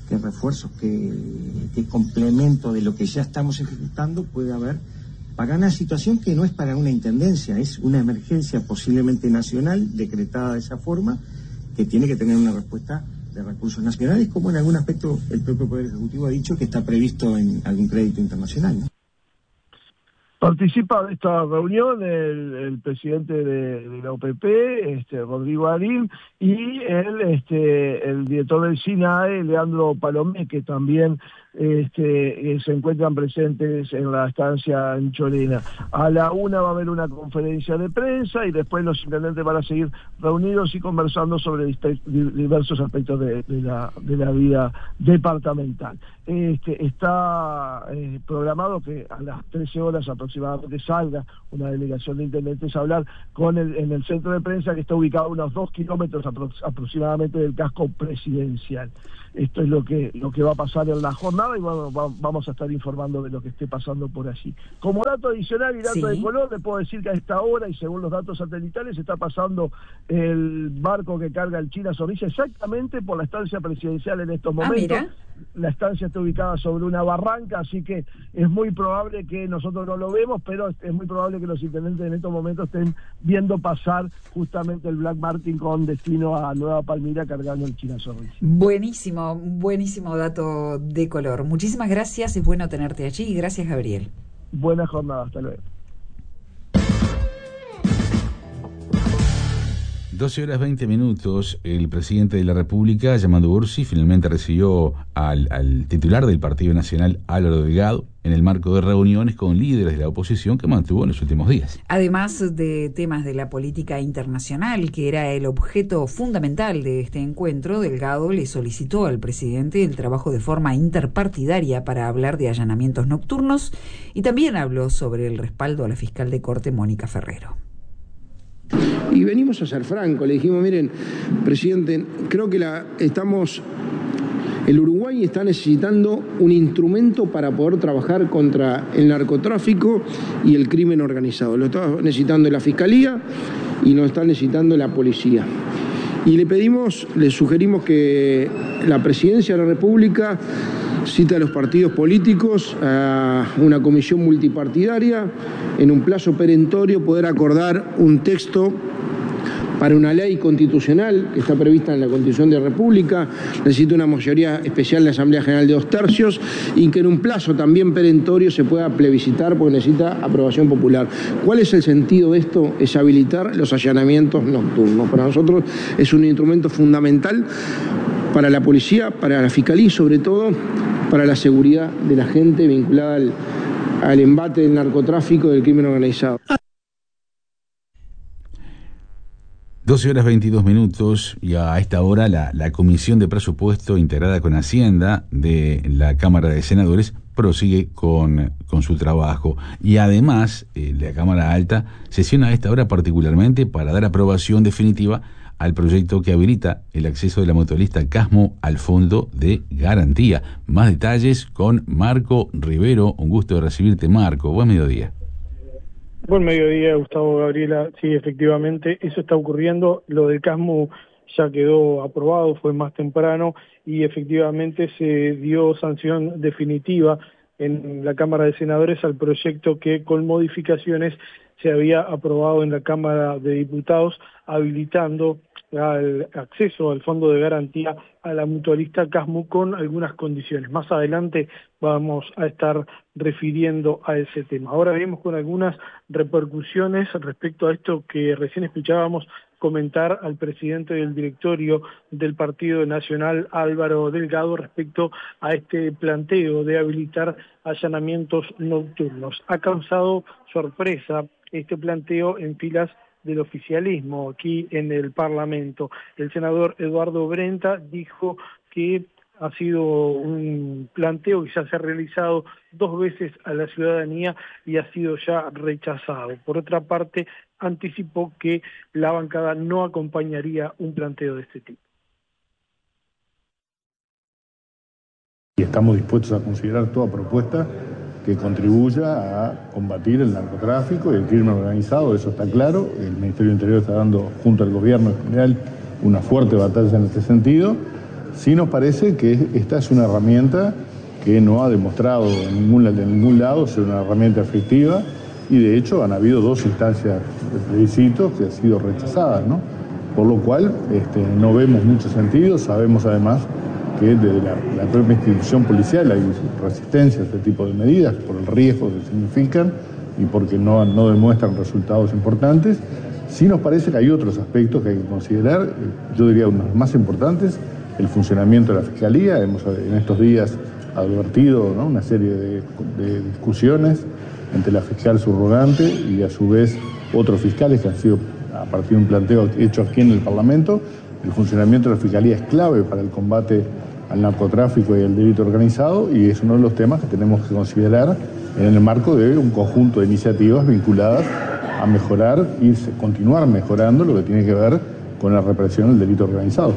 qué refuerzos, qué complemento de lo que ya estamos ejecutando puede haber para una situación que no es para una intendencia, es una emergencia posiblemente nacional decretada de esa forma, que tiene que tener una respuesta de recursos nacionales, como en algún aspecto el propio Poder Ejecutivo ha dicho que está previsto en algún crédito internacional, ¿no? Participa de esta reunión el presidente de la OPP, Rodrigo Arín, y el director del SINAE, Leandro Palomé, que también se encuentran presentes en la estancia en Chorena. A la 1 va a haber una conferencia de prensa y después los intendentes van a seguir reunidos y conversando sobre diversos aspectos de la vida departamental. Está programado que a las 13 horas aproximadamente salga una delegación de intendentes a hablar en el centro de prensa, que está ubicado a unos 2 kilómetros aproximadamente del casco presidencial. Esto es lo que va a pasar en la jornada y bueno, vamos a estar informando de lo que esté pasando por allí. Como dato adicional y dato de color, le puedo decir que a esta hora, y según los datos satelitales, está pasando el barco que carga el China Zorrilla exactamente por la estancia presidencial en estos momentos. La estancia está ubicada sobre una barranca, así que es muy probable que nosotros no lo vemos, pero es muy probable que los intendentes en estos momentos estén viendo pasar justamente el Black Martin con destino a Nueva Palmira cargando el China Zorrilla. Buenísimo dato de color. Muchísimas gracias, es bueno tenerte allí y gracias, Gabriel. Buena jornada, hasta luego. 12:20. El presidente de la República, llamado Ursi, finalmente recibió al titular del Partido Nacional, Álvaro Delgado, en el marco de reuniones con líderes de la oposición que mantuvo en los últimos días. Además de temas de la política internacional, que era el objeto fundamental de este encuentro, Delgado le solicitó al presidente el trabajo de forma interpartidaria para hablar de allanamientos nocturnos y también habló sobre el respaldo a la fiscal de Corte, Mónica Ferrero. Y venimos a ser francos, le dijimos, miren, presidente, creo que el Uruguay está necesitando un instrumento para poder trabajar contra el narcotráfico y el crimen organizado. Lo está necesitando la Fiscalía y lo está necesitando la policía. Y le sugerimos que la Presidencia de la República cita a los partidos políticos a una comisión multipartidaria, en un plazo perentorio poder acordar un texto para una ley constitucional que está prevista en la Constitución de la República. Necesita una mayoría especial en la Asamblea General de 2/3 y que en un plazo también perentorio se pueda plebiscitar porque necesita aprobación popular. ¿Cuál es el sentido de esto? Es habilitar los allanamientos nocturnos. Para nosotros es un instrumento fundamental para la policía, para la fiscalía y sobre todo para la seguridad de la gente vinculada al embate del narcotráfico y del crimen organizado. 12:22 y a esta hora la Comisión de Presupuesto integrada con Hacienda de la Cámara de Senadores prosigue con su trabajo y además la Cámara Alta sesiona a esta hora particularmente para dar aprobación definitiva al proyecto que habilita el acceso de la mutualista Casmo al Fondo de Garantía. Más detalles con Marco Rivero. Un gusto de recibirte, Marco. Buen mediodía. Buen mediodía, Gustavo, Gabriela. Sí, efectivamente, eso está ocurriendo. Lo del Casmo ya quedó aprobado, fue más temprano y efectivamente se dio sanción definitiva en la Cámara de Senadores al proyecto que con modificaciones se había aprobado en la Cámara de Diputados, habilitando al acceso al fondo de garantía a la mutualista Casmo con algunas condiciones. Más adelante vamos a estar refiriendo a ese tema. Ahora venimos con algunas repercusiones respecto a esto que recién escuchábamos comentar al presidente del directorio del Partido Nacional, Álvaro Delgado, respecto a este planteo de habilitar allanamientos nocturnos. Ha causado sorpresa este planteo en filas del oficialismo aquí en el Parlamento. El senador Eduardo Brenta dijo que ha sido un planteo que ya se ha realizado 2 veces a la ciudadanía y ha sido ya rechazado. Por otra parte, anticipó que la bancada no acompañaría un planteo de este tipo. Y estamos dispuestos a considerar toda propuesta que contribuya a combatir el narcotráfico y el crimen organizado, eso está claro. El Ministerio del Interior está dando, junto al gobierno en general, una fuerte batalla en este sentido. Sí nos parece que esta es una herramienta que no ha demostrado en ningún lado ser una herramienta efectiva, y de hecho han habido 2 instancias de plebiscito que han sido rechazadas, ¿no? Por lo cual no vemos mucho sentido. Sabemos además que desde la propia institución policial hay resistencia a este tipo de medidas por el riesgo que significan y porque no demuestran resultados importantes. Sí nos parece que hay otros aspectos que hay que considerar, yo diría uno de los más importantes, el funcionamiento de la Fiscalía. Hemos en estos días advertido, ¿no?, una serie de discusiones entre la fiscal subrogante y a su vez otros fiscales que han sido, a partir de un planteo hecho aquí en el Parlamento. El funcionamiento de la Fiscalía es clave para el combate al narcotráfico y al delito organizado, y es uno de los temas que tenemos que considerar en el marco de un conjunto de iniciativas vinculadas a mejorar y continuar mejorando lo que tiene que ver con la represión del delito organizado.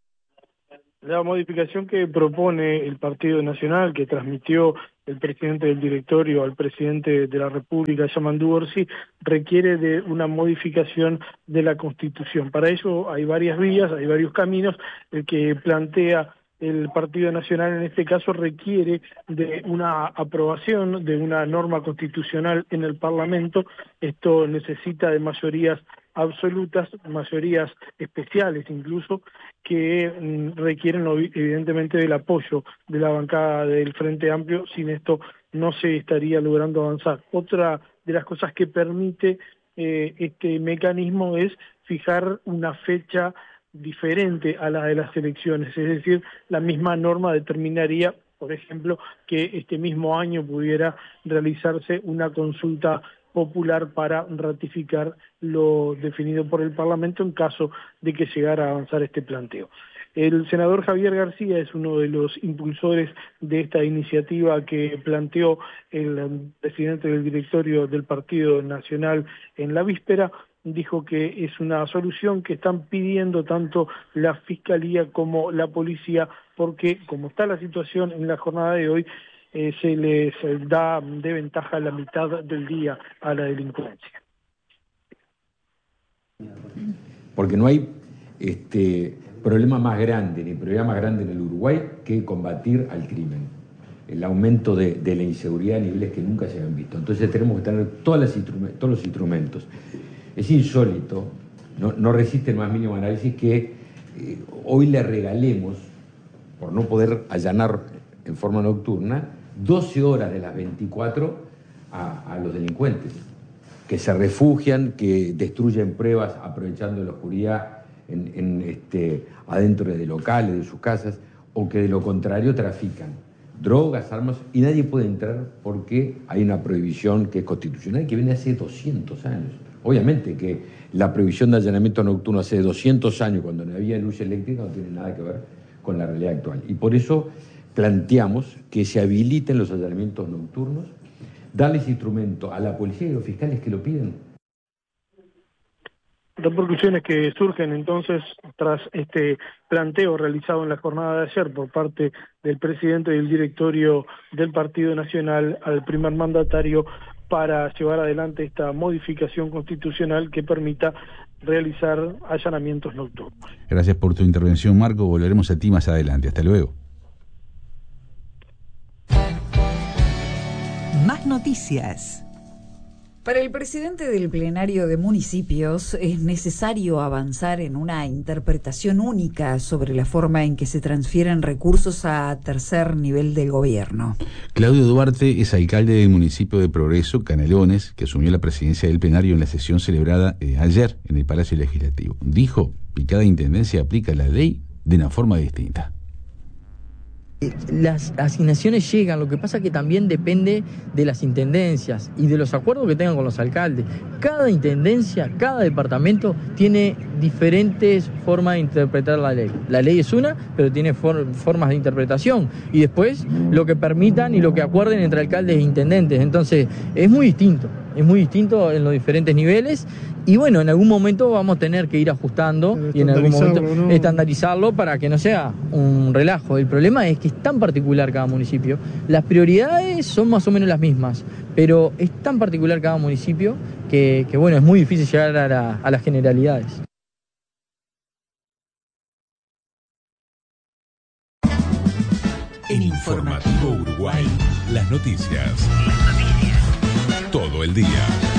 La modificación que propone el Partido Nacional, que transmitió el presidente del directorio al presidente de la República, Yamandu Orsi, requiere de una modificación de la Constitución. Para ello hay varias vías, hay varios caminos. El que plantea el Partido Nacional en este caso requiere de una aprobación de una norma constitucional en el Parlamento. Esto necesita de mayorías absolutas, mayorías especiales incluso, que requieren evidentemente del apoyo de la bancada del Frente Amplio. Sin esto no se estaría logrando avanzar. Otra de las cosas que permite este mecanismo es fijar una fecha diferente a la de las elecciones, es decir, la misma norma determinaría, por ejemplo, que este mismo año pudiera realizarse una consulta popular para ratificar lo definido por el Parlamento en caso de que llegara a avanzar este planteo. El senador Javier García es uno de los impulsores de esta iniciativa que planteó el presidente del directorio del Partido Nacional en la víspera. Dijo que es una solución que están pidiendo tanto la Fiscalía como la Policía, porque como está la situación en la jornada de hoy, se les da de ventaja la mitad del día a la delincuencia. Porque no hay problema más grande, ni problema más grande en el Uruguay que combatir al crimen. El aumento de la inseguridad a niveles que nunca se habían visto. Entonces tenemos que tener todos los instrumentos. Es insólito, no resiste el más mínimo análisis, que hoy le regalemos, por no poder allanar en forma nocturna, 12 horas de las 24 a los delincuentes, que se refugian, que destruyen pruebas aprovechando la oscuridad adentro de locales, de sus casas, o que de lo contrario trafican drogas, armas, y nadie puede entrar porque hay una prohibición que es constitucional, que viene hace 200 años. Obviamente que la prohibición de allanamiento nocturno hace 200 años, cuando no había luz eléctrica, no tiene nada que ver con la realidad actual. Y por eso planteamos que se habiliten los allanamientos nocturnos, darles instrumento a la policía y a los fiscales que lo piden. Repercusiones que surgen entonces tras este planteo realizado en la jornada de ayer por parte del presidente del directorio del Partido Nacional al primer mandatario para llevar adelante esta modificación constitucional que permita realizar allanamientos nocturnos. Gracias por tu intervención, Marco. Volveremos a ti más adelante. Hasta luego. Más noticias. Para el presidente del plenario de municipios es necesario avanzar en una interpretación única sobre la forma en que se transfieren recursos a tercer nivel del gobierno. Claudio Duarte es alcalde del municipio de Progreso, Canelones, que asumió la presidencia del plenario en la sesión celebrada ayer en el Palacio Legislativo. Dijo que cada intendencia aplica la ley de una forma distinta. Las asignaciones llegan, lo que pasa que también depende de las intendencias y de los acuerdos que tengan con los alcaldes. Cada intendencia, cada departamento tiene diferentes formas de interpretar la ley. La ley es una, pero tiene formas de interpretación. Y después lo que permitan y lo que acuerden entre alcaldes e intendentes. Entonces es muy distinto en los diferentes niveles. Y bueno, en algún momento vamos a tener que ir ajustando y en algún momento estandarizarlo para que no sea un relajo. El problema es que es tan particular cada municipio. Las prioridades son más o menos las mismas, pero es tan particular cada municipio que bueno, es muy difícil llegar a las generalidades. Informativo Uruguay. Las noticias. Todo el día.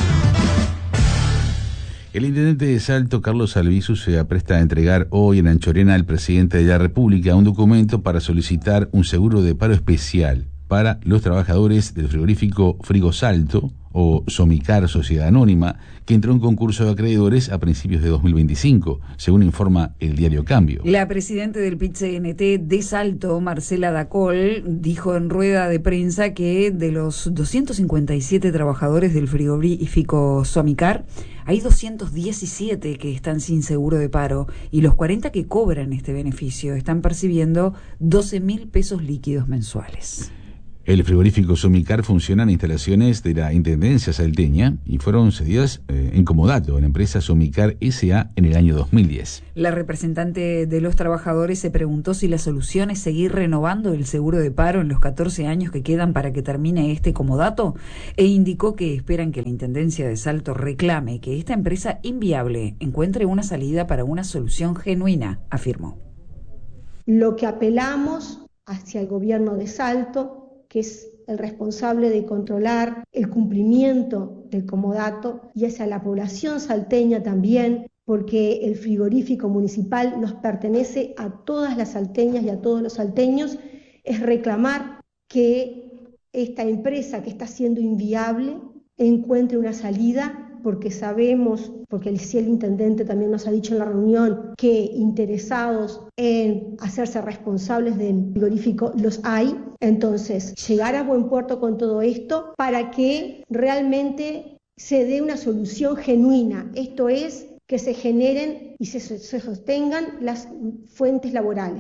El intendente de Salto, Carlos Albizu, se apresta a entregar hoy en Anchorena al presidente de la República un documento para solicitar un seguro de paro especial para los trabajadores del frigorífico Frigo Salto, o Somicar Sociedad Anónima, que entró en concurso de acreedores a principios de 2025, según informa el diario Cambio. La presidenta del PIT-CNT de Salto, Marcela Dacol, dijo en rueda de prensa que de los 257 trabajadores del frigorífico Somicar, hay 217 que están sin seguro de paro y los 40 que cobran este beneficio están percibiendo 12.000 pesos líquidos mensuales. El frigorífico Somicar funciona en instalaciones de la Intendencia salteña y fueron cedidas en comodato a la empresa Somicar S.A. en el año 2010. La representante de los trabajadores se preguntó si la solución es seguir renovando el seguro de paro en los 14 años que quedan para que termine este comodato e indicó que esperan que la Intendencia de Salto reclame que esta empresa inviable encuentre una salida para una solución genuina, afirmó. Lo que apelamos hacia el gobierno de Salto, que es el responsable de controlar el cumplimiento del comodato, y hacia la población salteña también, porque el frigorífico municipal nos pertenece a todas las salteñas y a todos los salteños, es reclamar que esta empresa que está siendo inviable encuentre una salida, porque sabemos, porque el intendente también nos ha dicho en la reunión, que interesados en hacerse responsables del frigorífico los hay. Entonces, llegar a buen puerto con todo esto para que realmente se dé una solución genuina. Esto es, que se generen y se sostengan las fuentes laborales.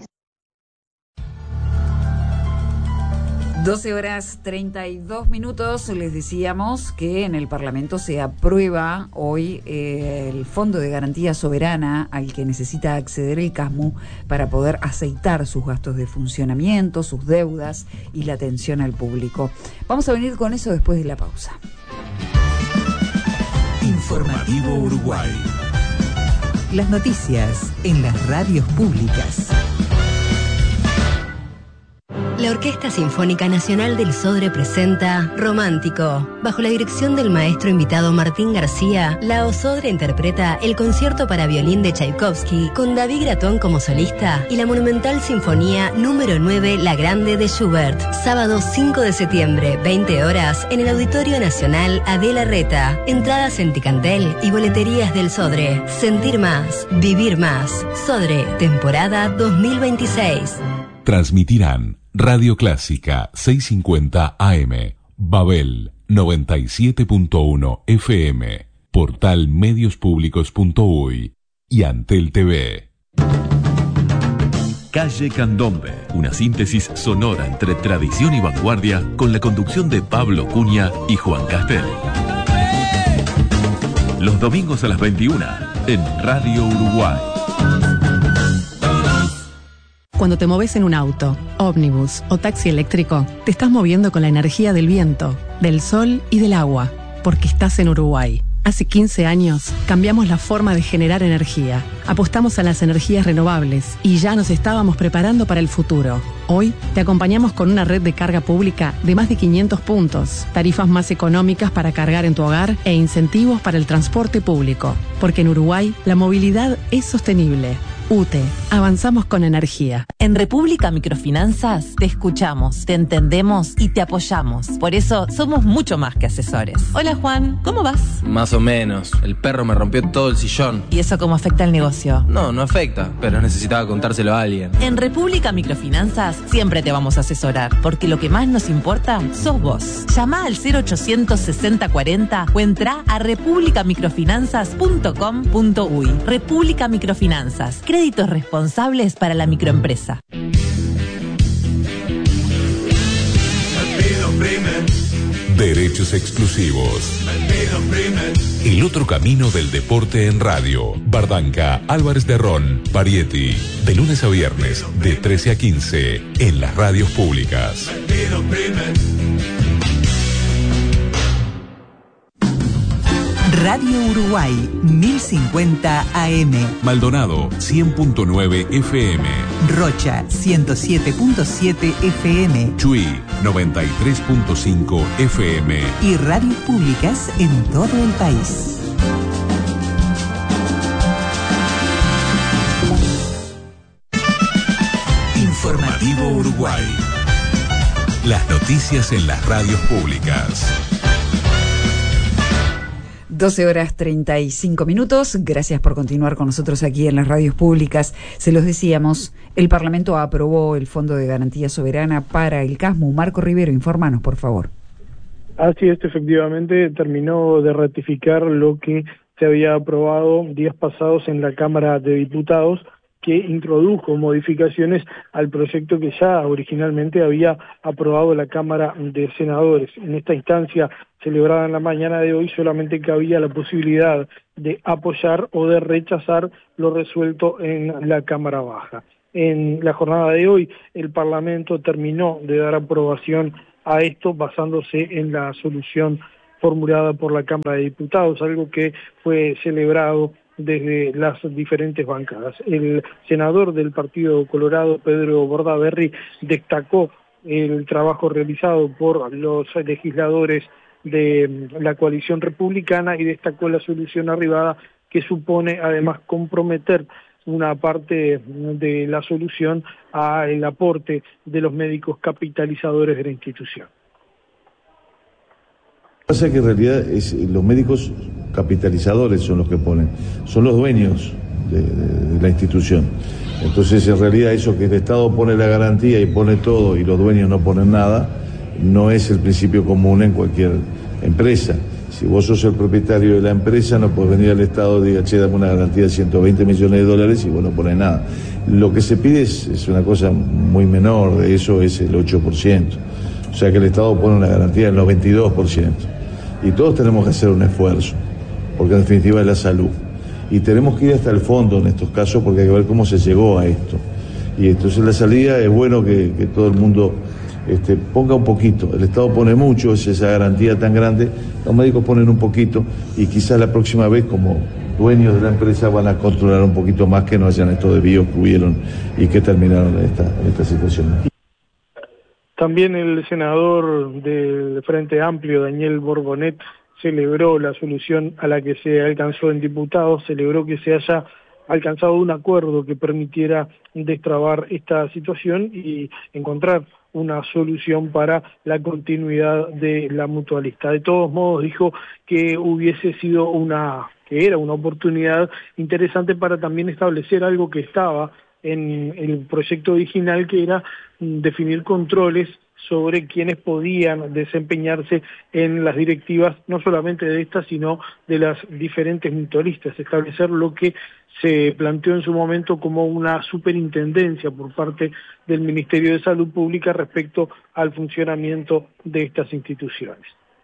12:32. Les decíamos que en el Parlamento se aprueba hoy el Fondo de Garantía Soberana al que necesita acceder el CASMU para poder aceitar sus gastos de funcionamiento, sus deudas y la atención al público. Vamos a venir con eso después de la pausa. Informativo Uruguay. Las noticias en las radios públicas. La Orquesta Sinfónica Nacional del Sodre presenta Romántico. Bajo la dirección del maestro invitado Martín García, la OSodre interpreta el concierto para violín de Tchaikovsky con David Gratón como solista y la monumental sinfonía número 9 La Grande de Schubert. Sábado 5 de septiembre, 20 horas, en el Auditorio Nacional Adela Reta. Entradas en Ticantel y boleterías del Sodre. Sentir más, vivir más. Sodre, temporada 2026. Transmitirán Radio Clásica 650 AM, Babel 97.1 FM, Portal Mediospublicos.uy y Antel TV. Calle Candombe, una síntesis sonora entre tradición y vanguardia con la conducción de Pablo Cunha y Juan Castel. Los domingos a las 21 en Radio Uruguay. Cuando te moves en un auto, ómnibus o taxi eléctrico, te estás moviendo con la energía del viento, del sol y del agua, porque estás en Uruguay. Hace 15 años cambiamos la forma de generar energía, apostamos a las energías renovables y ya nos estábamos preparando para el futuro. Hoy te acompañamos con una red de carga pública de más de 500 puntos, tarifas más económicas para cargar en tu hogar e incentivos para el transporte público, porque en Uruguay la movilidad es sostenible. UTE, avanzamos con energía. En República Microfinanzas te escuchamos, te entendemos y te apoyamos. Por eso somos mucho más que asesores. Hola Juan, ¿cómo vas? Más o menos. El perro me rompió todo el sillón. ¿Y eso cómo afecta al negocio? No afecta, pero necesitaba contárselo a alguien. En República Microfinanzas siempre te vamos a asesorar, porque lo que más nos importa sos vos. Llama al 0800 6040 o entra a republicamicrofinanzas.com.uy. República Microfinanzas. Créditos responsables para la microempresa. Derechos exclusivos. El otro camino del deporte en radio. Bardanca, Álvarez de Ron, Parietti. De lunes a viernes, de 13 a 15, en las radios públicas. Radio Uruguay, 1050 AM. Maldonado, 100.9 FM. Rocha, 107.7 FM. Chuy, 93.5 FM. Y radios públicas en todo el país. Informativo Uruguay. Las noticias en las radios públicas. 12:35. Gracias por continuar con nosotros aquí en las radios públicas. Se los decíamos, el Parlamento aprobó el Fondo de Garantía Soberana para el CASMU. Marco Rivero, infórmanos, por favor. Así es, efectivamente, terminó de ratificar lo que se había aprobado días pasados en la Cámara de Diputados, que introdujo modificaciones al proyecto que ya originalmente había aprobado la Cámara de Senadores. En esta instancia celebrada en la mañana de hoy solamente cabía la posibilidad de apoyar o de rechazar lo resuelto en la Cámara Baja. En la jornada de hoy el Parlamento terminó de dar aprobación a esto basándose en la solución formulada por la Cámara de Diputados, algo que fue celebrado desde las diferentes bancadas. El senador del Partido Colorado, Pedro Bordaberry, destacó el trabajo realizado por los legisladores de la coalición republicana y destacó la solución arribada, que supone además comprometer una parte de la solución al aporte de los médicos capitalizadores de la institución. Lo que pasa es que en realidad los médicos capitalizadores son los que ponen, son los dueños de la institución. Entonces, en realidad, eso que el Estado pone la garantía y pone todo y los dueños no ponen nada, no es el principio común en cualquier empresa. Si vos sos el propietario de la empresa, no podés venir al Estado y diga, che, dame una garantía de 120 millones de dólares y vos no pones nada. Lo que se pide es una cosa muy menor, de eso es el 8%. O sea que el Estado pone una garantía del 92%. Y todos tenemos que hacer un esfuerzo, porque en definitiva es la salud. Y tenemos que ir hasta el fondo en estos casos porque hay que ver cómo se llegó a esto. Y entonces la salida es bueno que todo el mundo ponga un poquito. El Estado pone mucho, es esa garantía tan grande, los médicos ponen un poquito y quizás la próxima vez como dueños de la empresa van a controlar un poquito más, que no hayan estos desvíos que hubieron y que terminaron en esta situación. También el senador del Frente Amplio, Daniel Borgonet, celebró la solución a la que se alcanzó en diputados, celebró que se haya alcanzado un acuerdo que permitiera destrabar esta situación y encontrar una solución para la continuidad de la mutualista. De todos modos, dijo que era una oportunidad interesante para también establecer algo que estaba en el proyecto original, que era definir controles sobre quienes podían desempeñarse en las directivas, no solamente de estas, sino de las diferentes mutualistas, establecer lo que se planteó en su momento como una superintendencia por parte del Ministerio de Salud Pública respecto al funcionamiento de estas instituciones.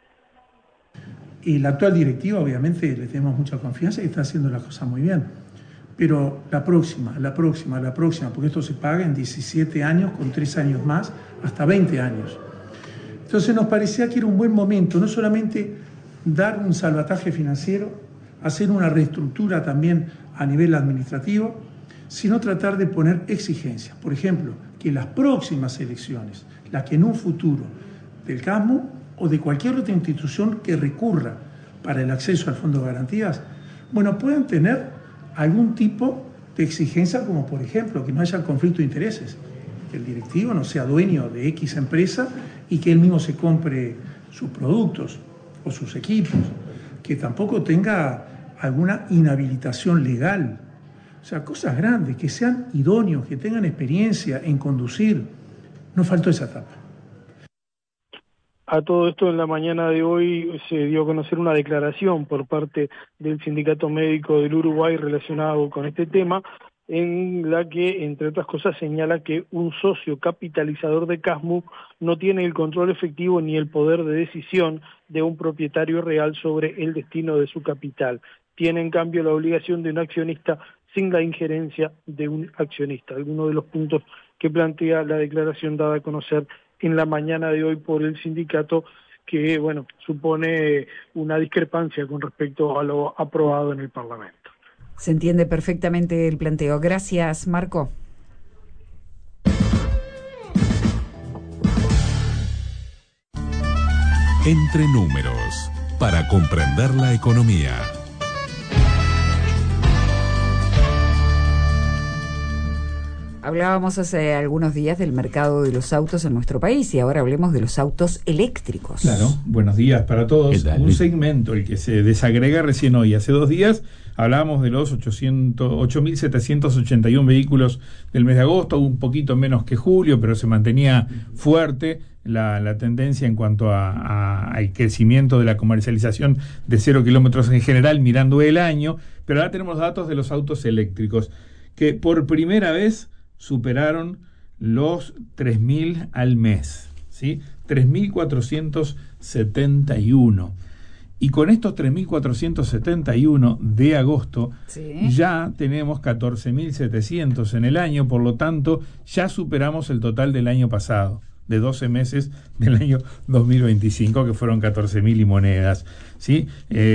Y la actual directiva, obviamente, le tenemos mucha confianza y está haciendo las cosas muy bien. Pero la próxima, porque esto se paga en 17 años, con 3 años más, hasta 20 años. Entonces nos parecía que era un buen momento, no solamente dar un salvataje financiero, hacer una reestructura también a nivel administrativo, sino tratar de poner exigencias. Por ejemplo, que las próximas elecciones, las que en un futuro del CASMU o de cualquier otra institución que recurra para el acceso al Fondo de Garantías, puedan tener algún tipo de exigencia, como por ejemplo que no haya conflicto de intereses, que el directivo no sea dueño de X empresa y que él mismo se compre sus productos o sus equipos, que tampoco tenga alguna inhabilitación legal, o sea, cosas grandes, que sean idóneos, que tengan experiencia en conducir. No faltó esa etapa. A todo esto, en la mañana de hoy se dio a conocer una declaración por parte del Sindicato Médico del Uruguay relacionado con este tema, en la que, entre otras cosas, señala que un socio capitalizador de CASMU no tiene el control efectivo ni el poder de decisión de un propietario real sobre el destino de su capital. Tiene, en cambio, la obligación de un accionista sin la injerencia de un accionista. Algunos de los puntos que plantea la declaración dada a conocer en la mañana de hoy por el sindicato que, bueno, supone una discrepancia con respecto a lo aprobado en el Parlamento. Se entiende perfectamente el planteo. Gracias, Marco. Entre números, para comprender la economía. Hablábamos hace algunos días del mercado de los autos en nuestro país y ahora hablemos de los autos eléctricos. Claro, buenos días para todos. Un segmento, el que se desagrega recién hoy. Hace 2 días hablábamos de los 8.781 vehículos del mes de agosto, un poquito menos que julio, pero se mantenía fuerte la tendencia en cuanto al crecimiento de la comercialización de 0 kilómetros en general, mirando el año. Pero ahora tenemos datos de los autos eléctricos, que por primera vez superaron los 3.000 al mes, ¿sí? 3.471. Y con estos 3.471 de agosto, ya tenemos 14.700 en el año, por lo tanto, ya superamos el total del año pasado, de 12 meses del año 2025, que fueron 14.000 y monedas, ¿sí?